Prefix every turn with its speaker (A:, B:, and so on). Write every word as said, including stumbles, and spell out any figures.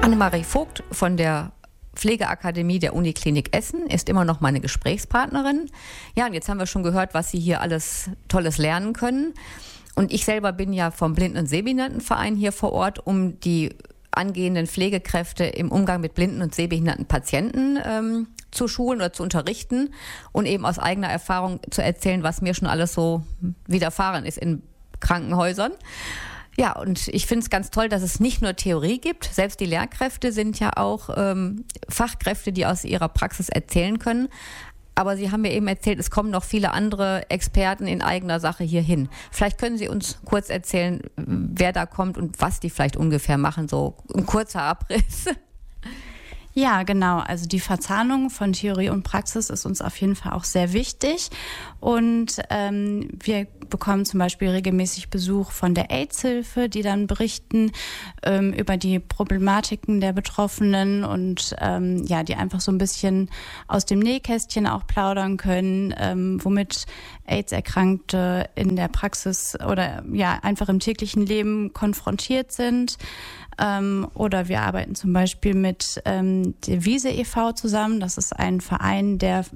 A: Annemarie Vogt von der Pflegeakademie der Uniklinik Essen ist immer noch meine Gesprächspartnerin. Ja, und jetzt haben wir schon gehört, was Sie hier alles Tolles lernen können. Und ich selber bin ja vom Blinden- und Sehbehindertenverein hier vor Ort, um die angehenden Pflegekräfte im Umgang mit blinden und sehbehinderten Patienten ähm, zu schulen oder zu unterrichten und eben aus eigener Erfahrung zu erzählen, was mir schon alles so widerfahren ist in Krankenhäusern. Ja, und ich finde es ganz toll, dass es nicht nur Theorie gibt. Selbst die Lehrkräfte sind ja auch ähm, Fachkräfte, die aus ihrer Praxis erzählen können. Aber Sie haben mir eben erzählt, es kommen noch viele andere Experten in eigener Sache hier hin. Vielleicht können Sie uns kurz erzählen, wer da kommt und was die vielleicht ungefähr machen, so ein kurzer Abriss.
B: Ja, genau. Also die Verzahnung von Theorie und Praxis ist uns auf jeden Fall auch sehr wichtig. Und ähm, wir bekommen zum Beispiel regelmäßig Besuch von der AIDS-Hilfe, die dann berichten ähm, über die Problematiken der Betroffenen und ähm, ja, die einfach so ein bisschen aus dem Nähkästchen auch plaudern können, ähm, womit AIDS-Erkrankte in der Praxis oder ja einfach im täglichen Leben konfrontiert sind. Ähm, oder wir arbeiten zum Beispiel mit ähm, der Wiese e V zusammen. Das ist ein Verein, der